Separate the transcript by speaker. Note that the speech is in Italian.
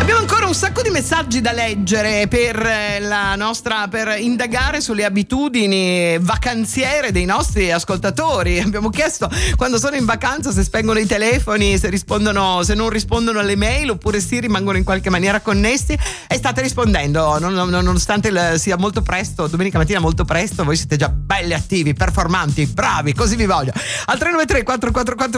Speaker 1: Abbiamo ancora un sacco di messaggi da leggere per indagare sulle abitudini vacanziere dei nostri ascoltatori. Abbiamo chiesto quando sono in vacanza se spengono i telefoni, se non rispondono alle mail oppure si rimangono in qualche maniera connessi, e state rispondendo nonostante sia molto presto, domenica mattina molto presto, voi siete già belli attivi, performanti, bravi, così vi voglio. Al 393 444